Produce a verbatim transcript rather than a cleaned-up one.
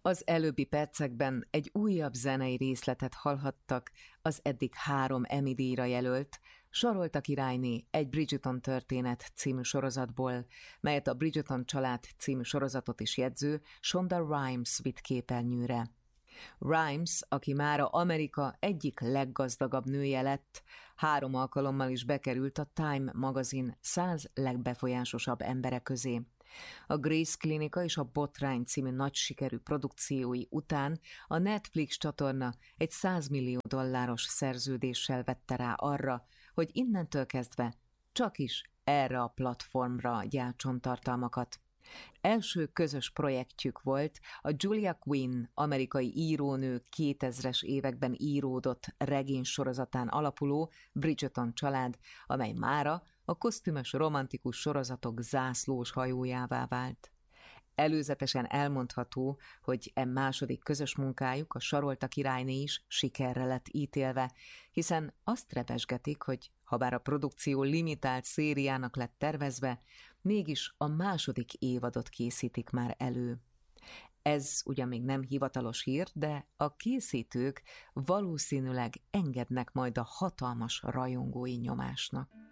Az előbbi percekben egy újabb zenei részletet hallhattak az eddig három Emmy-díjra jelölt Sarolta királyné egy Bridgerton történet című sorozatból, melyet a Bridgerton család című sorozatot is jegyző Shonda Rhimes vitt képernyőre. Rhimes, aki mára Amerika egyik leggazdagabb nője lett, három alkalommal is bekerült a Time magazin száz legbefolyásosabb embere közé. A Grace Klinika és a Botrány című nagy sikerű produkciói után a Netflix csatorna egy száz millió dolláros szerződéssel vette rá arra, hogy innentől kezdve csak is erre a platformra gyártson tartalmakat. Első közös projektjük volt a Julia Quinn, amerikai írónő kétezres években íródott regénysorozatán alapuló Bridgerton család, amely mára a kosztümös romantikus sorozatok zászlós hajójává vált. Előzetesen elmondható, hogy e második közös munkájuk, a Sarolta királyné is sikerre lett ítélve, hiszen azt rebesgetik, hogy habár a produkció limitált szériának lett tervezve, mégis a második évadot készítik már elő. Ez ugyan még nem hivatalos hír, de a készítők valószínűleg engednek majd a hatalmas rajongói nyomásnak.